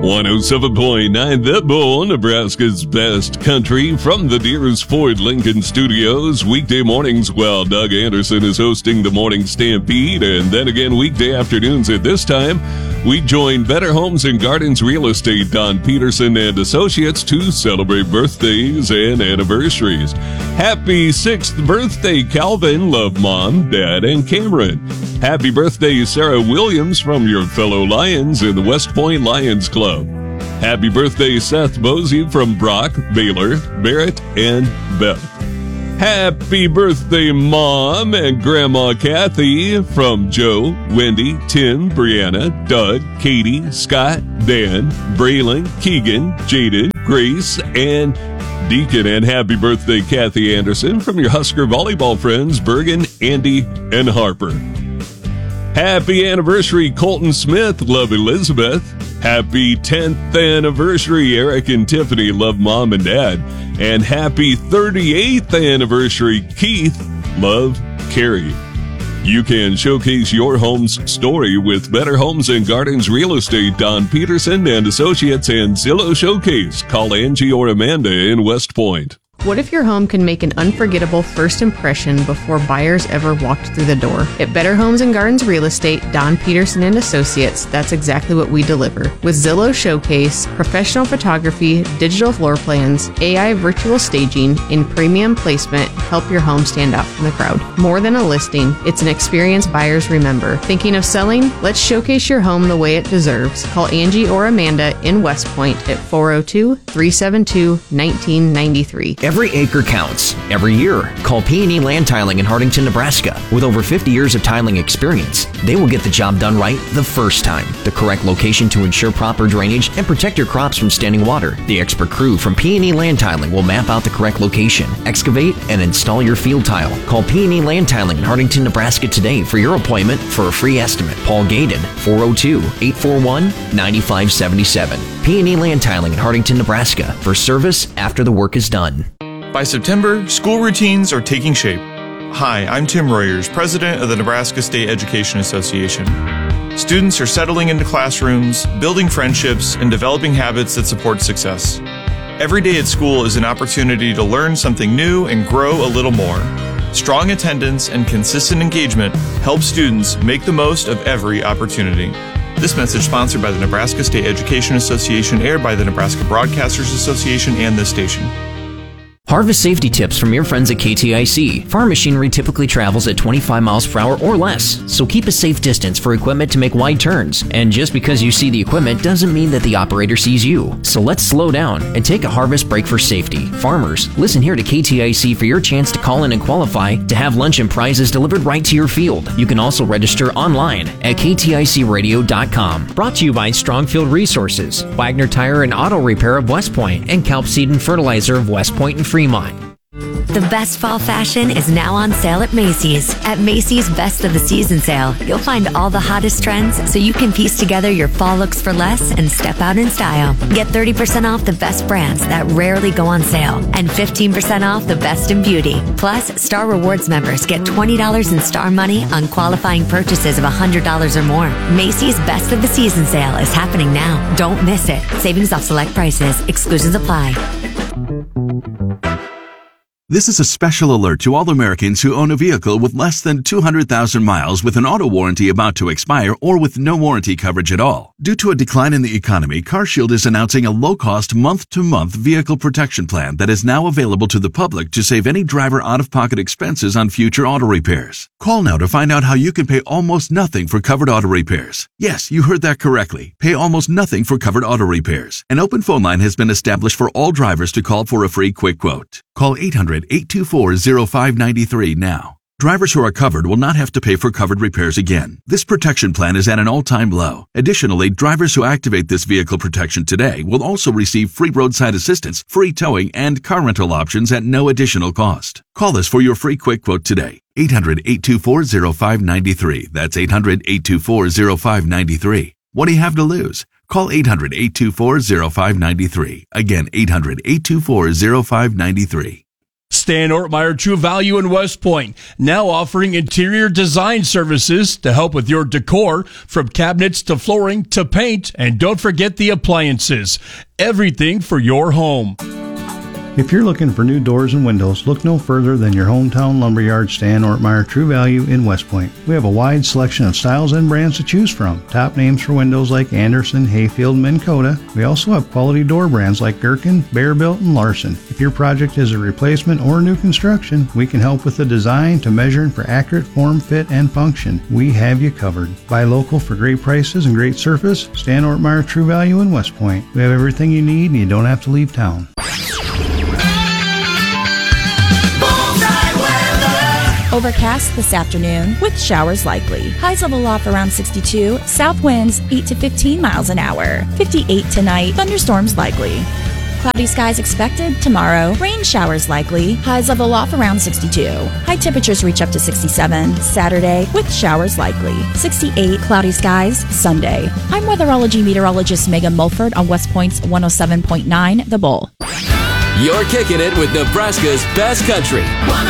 107.9 The Bull, Nebraska's best country, from the Deers Ford Lincoln Studios. Weekday mornings while Doug Anderson is hosting the Morning Stampede, and then again weekday afternoons at this time, we join Better Homes and Gardens Real Estate Don Peterson and Associates to celebrate birthdays and anniversaries. Happy 6th birthday, Calvin. Love Mom, Dad, and Cameron. Happy birthday, Sarah Williams, from your fellow Lions in the West Point Lions Club. Happy birthday, Seth Bosey, from Brock, Baylor, Barrett, and Beth. Happy birthday, Mom and Grandma Kathy, from Joe, Wendy, Tim, Brianna, Doug, Katie, Scott, Dan, Braylon, Keegan, Jaden, Grace, and Deacon. And happy birthday, Kathy Anderson, from your Husker volleyball friends, Bergen, Andy, and Harper. Happy anniversary, Colton Smith. Love, Elizabeth. Happy 10th anniversary, Eric and Tiffany. Love, Mom and Dad. And happy 38th anniversary, Keith. Love, Carrie. You can showcase your home's story with Better Homes and Gardens Real Estate, Don Peterson and Associates, and Zillow Showcase. Call Angie or Amanda in West Point. What if your home can make an unforgettable first impression before buyers ever walked through the door? At Better Homes and Gardens Real Estate, Don Peterson and Associates, that's exactly what we deliver. With Zillow Showcase, professional photography, digital floor plans, AI virtual staging, and premium placement, help your home stand out from the crowd. More than a listing, it's an experience buyers remember. Thinking of selling? Let's showcase your home the way it deserves. Call Angie or Amanda in West Point at 402-372-1993. Every acre counts. Every year. Call P&E Land Tiling in Hardington, Nebraska. With over 50 years of tiling experience, they will get the job done right the first time. The correct location to ensure proper drainage and protect your crops from standing water. The expert crew from P&E Land Tiling will map out the correct location, excavate, and install your field tile. Call P&E Land Tiling in Hardington, Nebraska today for your appointment for a free estimate. Paul Gaden, 402-841-9577. P&E Land Tiling in Hardington, Nebraska, for service after the work is done. By September, school routines are taking shape. Hi, I'm Tim Royers, president of the Nebraska State Education Association. Students are settling into classrooms, building friendships, and developing habits that support success. Every day at school is an opportunity to learn something new and grow a little more. Strong attendance and consistent engagement help students make the most of every opportunity. This message sponsored by the Nebraska State Education Association, aired by the Nebraska Broadcasters Association and this station. Harvest safety tips from your friends at KTIC. Farm machinery typically travels at 25 miles per hour or less, so keep a safe distance for equipment to make wide turns. And just because you see the equipment doesn't mean that the operator sees you. So let's slow down and take a harvest break for safety. Farmers, listen here to KTIC for your chance to call in and qualify to have lunch and prizes delivered right to your field. You can also register online at kticradio.com. Brought to you by Strongfield Resources, Wagner Tire and Auto Repair of West Point, and Kelp Seed and Fertilizer of West Point and Fremont. The best fall fashion is now on sale at Macy's. At Macy's Best of the Season sale, you'll find all the hottest trends so you can piece together your fall looks for less and step out in style. Get 30% off the best brands that rarely go on sale and 15% off the best in beauty. Plus, Star Rewards members get $20 in Star Money on qualifying purchases of $100 or more. Macy's Best of the Season sale is happening now. Don't miss it. Savings off select prices. Exclusions apply. This is a special alert to all Americans who own a vehicle with less than 200,000 miles with an auto warranty about to expire or with no warranty coverage at all. Due to a decline in the economy, CarShield is announcing a low-cost month-to-month vehicle protection plan that is now available to the public to save any driver out-of-pocket expenses on future auto repairs. Call now to find out how you can pay almost nothing for covered auto repairs. Yes, you heard that correctly. Pay almost nothing for covered auto repairs. An open phone line has been established for all drivers to call for a free quick quote. Call 800-824-0593 now. Drivers who are covered will not have to pay for covered repairs again. This protection plan is at an all-time low. Additionally, drivers who activate this vehicle protection today will also receive free roadside assistance, free towing, and car rental options at no additional cost. Call us for your free quick quote today. 800-824-0593. That's 800-824-0593. What do you have to lose? Call 800-824-0593. Again, 800-824-0593. Stan Ortmeyer True Value in West Point, now offering interior design services to help with your decor, from cabinets to flooring to paint, and don't forget the appliances. Everything for your home. If you're looking for new doors and windows, look no further than your hometown lumberyard, Stan Ortmeyer True Value in West Point. We have a wide selection of styles and brands to choose from. Top names for windows like Anderson, Hayfield, and Minn Kota. We also have quality door brands like Gherkin, Bearbuilt, and Larson. If your project is a replacement or new construction, we can help with the design to measure for accurate form, fit, and function. We have you covered. Buy local for great prices and great service. Stan Ortmeyer True Value in West Point. We have everything you need and you don't have to leave town. Overcast this afternoon with showers likely. Highs level off around 62. South winds 8 to 15 miles an hour. 58 tonight. Thunderstorms likely. Cloudy skies expected tomorrow. Rain showers likely. Highs level off around 62. High temperatures reach up to 67. Saturday with showers likely. 68 cloudy skies Sunday. I'm weatherology meteorologist Megan Mulford on West Point's 107.9 The Bull. You're kicking it with Nebraska's best country.